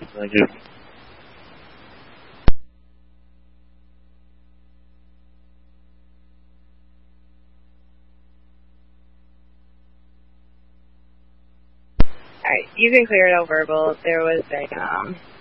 Thank you. Alright, you can clear it out verbal. There was a